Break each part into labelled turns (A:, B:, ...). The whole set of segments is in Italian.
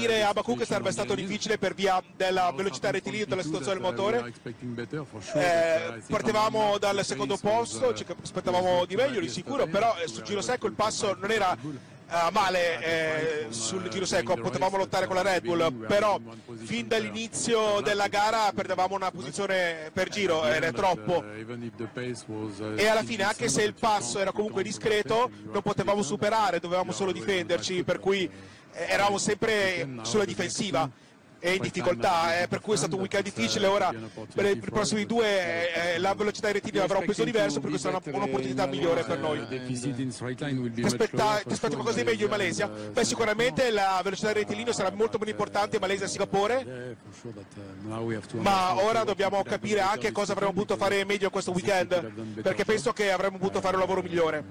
A: partire a Baku che sarebbe stato difficile per via della velocità rettilinea e della situazione del motore. Partivamo dal secondo posto, ci aspettavamo di meglio di sicuro, però sul giro secco il passo non era male, sul giro secco potevamo lottare con la Red Bull, però fin dall'inizio della gara perdevamo una posizione per giro, era troppo, e alla fine anche se il passo era comunque discreto non potevamo superare, dovevamo solo difenderci, per cui eravamo sempre sulla difensiva e in difficoltà, per cui è stato un weekend difficile. Ora per i prossimi due la velocità di rettilineo avrà un peso diverso, per cui sarà un'opportunità migliore per noi. Ti aspetti qualcosa di meglio in Malesia? Beh, sicuramente la velocità di rettilineo sarà molto meno importante in Malesia e Singapore, ma ora dobbiamo capire anche cosa avremmo potuto fare meglio questo weekend, perché penso che avremmo potuto fare un lavoro migliore.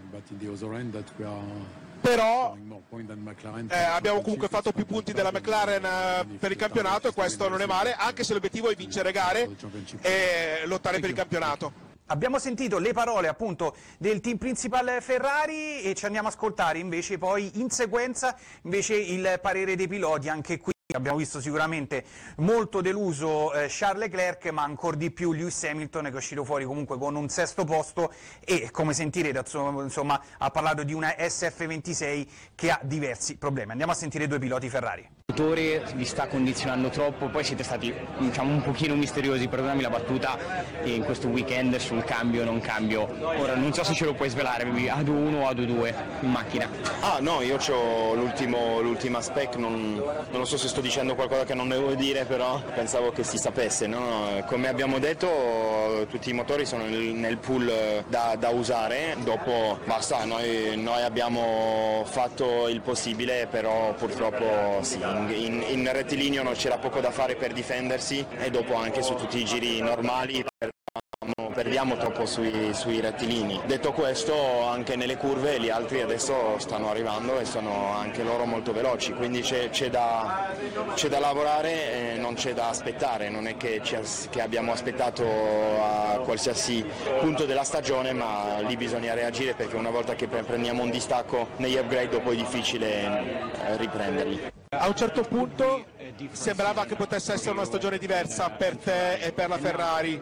A: Però abbiamo comunque fatto più punti della McLaren per il campionato, e questo non è male, anche se l'obiettivo è vincere gare e lottare per il campionato.
B: Abbiamo sentito le parole appunto del team principale Ferrari e ci andiamo a ascoltare invece poi in sequenza invece il parere dei piloti. Anche qui abbiamo visto sicuramente molto deluso Charles Leclerc, ma ancora di più Lewis Hamilton, che è uscito fuori comunque con un sesto posto e, come sentirete, insomma, ha parlato di una SF26 che ha diversi problemi. Andiamo a sentire i due piloti Ferrari.
C: Il motore vi sta condizionando troppo, poi siete stati, diciamo, un pochino misteriosi, perdonami la battuta, in questo weekend sul cambio non cambio. Ora non so se ce lo puoi svelare, avevi AD1 o AD2 in macchina?
D: No, io ho l'ultima spec, non lo so se sto dicendo qualcosa che non devo dire, però pensavo che si sapesse, no? Come abbiamo detto, tutti i motori sono nel pool da usare, dopo basta, noi abbiamo fatto il possibile, però purtroppo sì, in rettilineo non c'era poco da fare per difendersi, e dopo anche su tutti i giri normali perdiamo troppo sui rettilini. Detto questo, anche nelle curve gli altri adesso stanno arrivando e sono anche loro molto veloci, quindi c'è da lavorare e non c'è da aspettare, non è che abbiamo aspettato a qualsiasi punto della stagione, ma lì bisogna reagire, perché una volta che prendiamo un distacco negli upgrade dopo è difficile riprenderli.
A: A un certo punto sembrava che potesse essere una stagione diversa per te e per la Ferrari.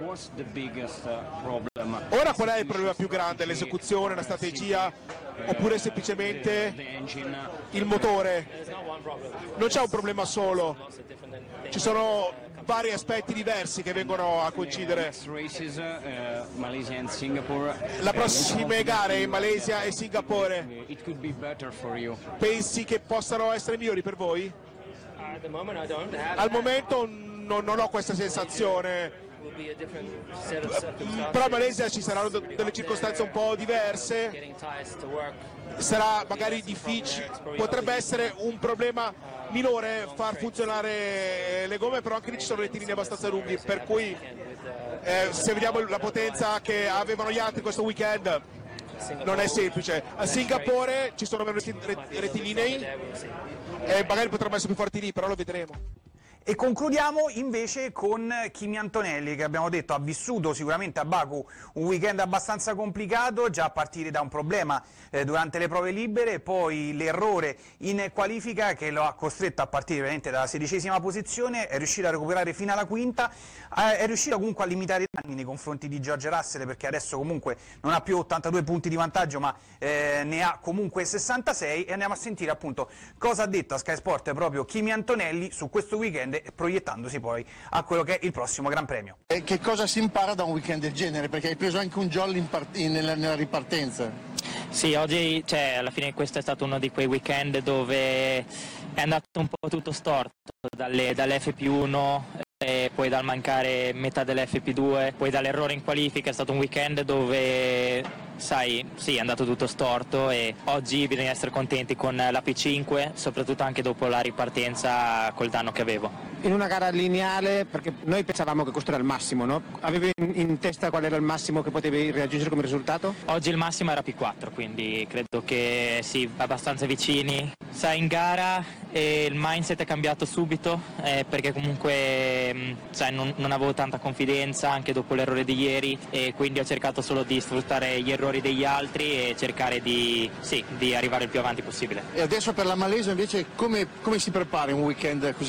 A: Ora qual è il problema più grande? L'esecuzione, la strategia, oppure semplicemente il motore? Non c'è un problema solo, ci sono vari aspetti diversi che vengono a coincidere. La prossime gare in Malesia e Singapore, pensi che possano essere migliori per voi? Al momento non ho questa sensazione, però a Malesia ci saranno delle circostanze un po' diverse, sarà magari difficile, potrebbe essere un problema minore far funzionare le gomme, però anche lì ci sono rettilinei abbastanza lunghi, per cui se vediamo la potenza che avevano gli altri questo weekend non è semplice. A Singapore ci sono meno rettilinei e magari potrebbero essere più forti lì, però lo vedremo.
B: E concludiamo invece con Kimi Antonelli, che abbiamo detto ha vissuto sicuramente a Baku un weekend abbastanza complicato, già a partire da un problema durante le prove libere, poi l'errore in qualifica che lo ha costretto a partire veramente dalla 16ª posizione, è riuscito a recuperare fino alla quinta, è riuscito comunque a limitare i danni nei confronti di George Russell, perché adesso comunque non ha più 82 punti di vantaggio, ma ne ha comunque 66, e andiamo a sentire appunto cosa ha detto a Sky Sport proprio Kimi Antonelli su questo weekend, proiettandosi poi a quello che è il prossimo Gran Premio.
E: Che cosa si impara da un weekend del genere? Perché hai preso anche un jolly nella ripartenza.
F: Sì, oggi, alla fine questo è stato uno di quei weekend dove è andato un po' tutto storto, dall'FP1 e poi dal mancare metà dell'FP2, poi dall'errore in qualifica. È stato un weekend dove, sai, sì, è andato tutto storto, e oggi bisogna essere contenti con la P5, soprattutto anche dopo la ripartenza col danno che avevo.
G: In una gara lineare, perché noi pensavamo che questo era il massimo, no? Avevi in testa qual era il massimo che potevi raggiungere come risultato?
F: Oggi il massimo era P4, quindi credo che sì, abbastanza vicini. Sai, in gara il mindset è cambiato subito, perché comunque sai, non avevo tanta confidenza anche dopo l'errore di ieri, e quindi ho cercato solo di sfruttare gli errori degli altri e cercare di arrivare il più avanti possibile.
E: E adesso per la Malesia invece come si prepara un weekend così